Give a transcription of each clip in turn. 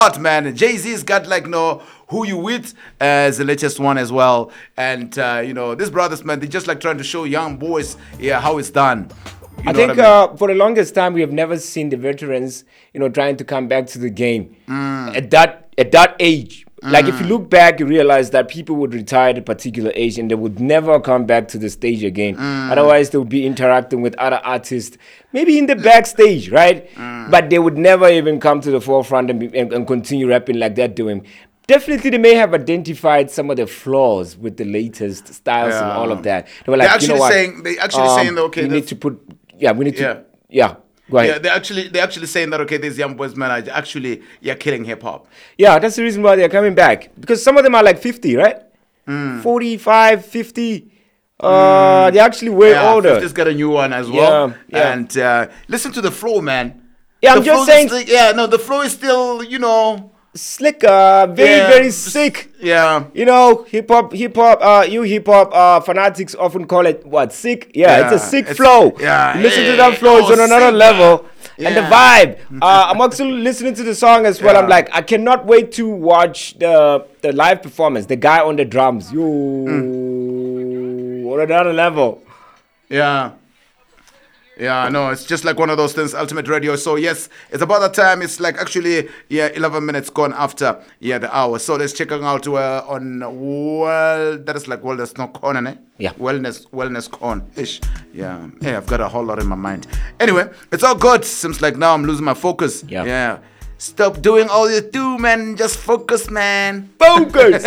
out, man. Jay-Z's got like no who you with as the latest one as well. And these brothers, man, they just like trying to show young boys, how it's done. I think for the longest time we have never seen the veterans, trying to come back to the game at that age. Like if you look back, you realize that people would retire at a particular age and they would never come back to the stage again. Otherwise, they would be interacting with other artists, maybe in the backstage, right? But they would never even come to the forefront and continue rapping like they're doing. Definitely, they may have identified some of the flaws with the latest styles and all of that. They were like, saying that, okay, we need to put, we need to, Go ahead. Yeah, they're actually saying that, okay, these young boys, man, are actually killing hip hop. Yeah, that's the reason why they're coming back. Because some of them are like 50, right? 45, 50. They're actually way older. 50's got a new one as well. Yeah. And listen to the flow, man. Yeah, I'm just saying. The flow is still, slick, very sick. Yeah. Hip hop, you hip hop fanatics often call it what? Sick? Yeah, it's a sick flow. Yeah. You listen to that flow, it's on another level. Yeah. And the vibe. I'm actually listening to the song as well. I'm like, I cannot wait to watch the live performance. The guy on the drums. On another level. Yeah. Yeah, no, it's just like one of those things, Ultimate Radio. So, yes, it's about that time. It's like actually, 11 minutes gone after, the hour. So, let's check it out on, that is like Wellness Corner, eh? Yeah. Wellness Corn-ish. Yeah, I've got a whole lot in my mind. Anyway, it's all good. Seems like now I'm losing my focus. Yeah. Stop doing all you do, man. Just focus, man. Focus.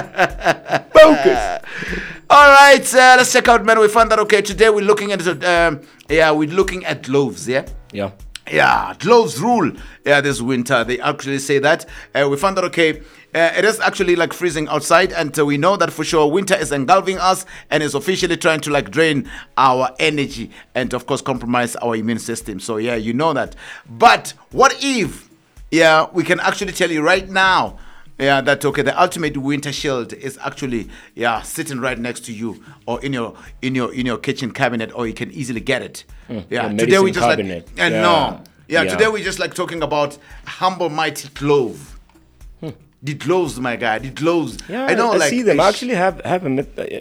All right, let's check out, man. We found that, okay, today we're looking at gloves, yeah? Yeah, gloves rule. Yeah, this winter. They actually say that. We found that, okay, it is actually like freezing outside, and we know that for sure winter is engulfing us and is officially trying to like drain our energy and, of course, compromise our immune system. So, yeah, you know that. But what if, we can actually tell you right now, that okay, the ultimate winter shield is actually sitting right next to you or in your kitchen cabinet, or you can easily get it. Today we just cabinet. Today we just like talking about Humble Mighty Glove. The gloves, my guy, the gloves. Yeah, I see them. I actually have them.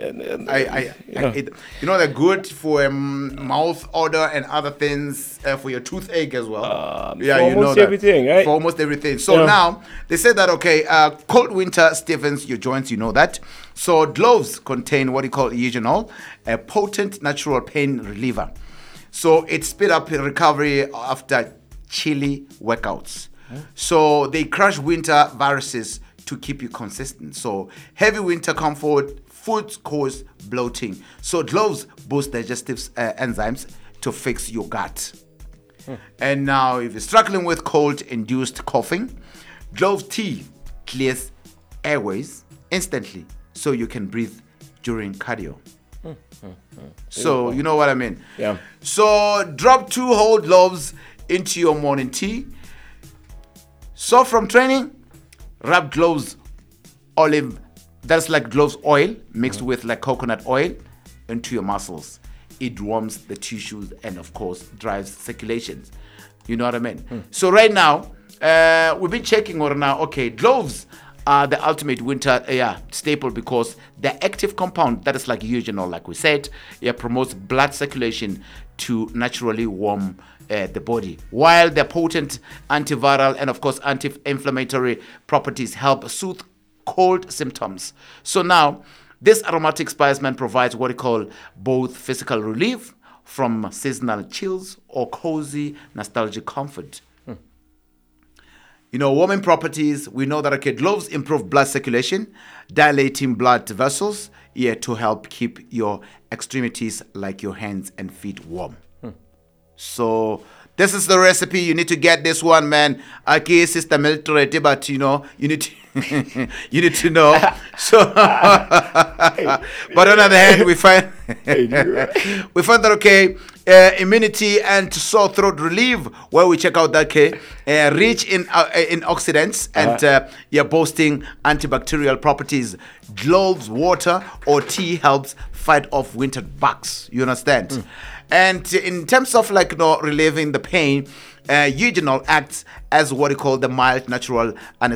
They're good for mouth odor and other things, for your toothache as well. For almost everything, right? For almost everything. So now they say that, okay, cold winter stiffens your joints. You know that. So gloves contain what you call eugenol, a potent natural pain reliever. So it speed up recovery after chilly workouts. So they crush winter viruses to keep you consistent. So heavy winter comfort, foods cause bloating. So gloves boost digestive enzymes to fix your gut. And now if you're struggling with cold-induced coughing, glove tea clears airways instantly so you can breathe during cardio. So you know what I mean? Yeah. So drop 2 whole gloves into your morning tea. So from training, rub gloves that's like gloves oil mixed with like coconut oil into your muscles. It warms the tissues and of course drives circulation. You know what I mean? So right now, we've been checking on now, okay, gloves are the ultimate winter staple because the active compound that is like eugenol, like we said, promotes blood circulation to naturally warm the body, while the potent antiviral and of course anti-inflammatory properties help soothe cold symptoms. So now this aromatic spice, man, provides what we call both physical relief from seasonal chills or cozy nostalgic comfort. Warming properties, we know that, okay, gloves improve blood circulation, dilating blood vessels, to help keep your extremities like your hands and feet warm. So this is the recipe. You need to get this one, man. Okay, sister military, but you need to you need to know. So, but on the other hand, we find that, okay, immunity and sore throat relief, where we check out that rich in oxidants and boasting antibacterial properties. Cloves water or tea helps fight off winter bugs. You understand? And in terms of relieving the pain, eugenol acts as what you call the mild natural